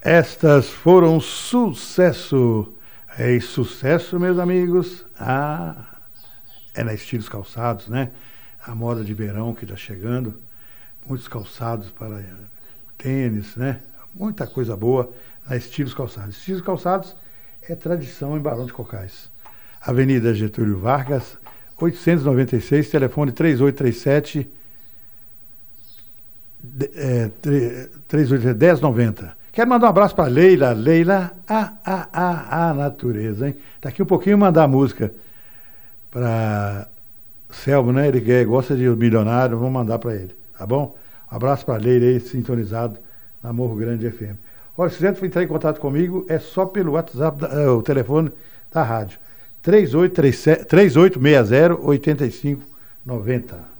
Estas foram sucesso. É sucesso, meus amigos. É na Estilos Calçados, né? A moda de verão que está chegando. Muitos calçados para tênis, né? Muita coisa boa na Estilos Calçados. Estilos Calçados é tradição em Barão de Cocais. Avenida Getúlio Vargas, 896, telefone 3837 1090. Quero mandar um abraço para Leila. Leila, a natureza, hein? Daqui um pouquinho mandar a música para Selmo, né? Ele gosta de Milionário, vamos mandar para ele, tá bom? Um abraço para Leila aí, sintonizado na Morro Grande FM. Olha, se quiser entrar em contato comigo, é só pelo WhatsApp, o telefone da rádio. 3860-8590.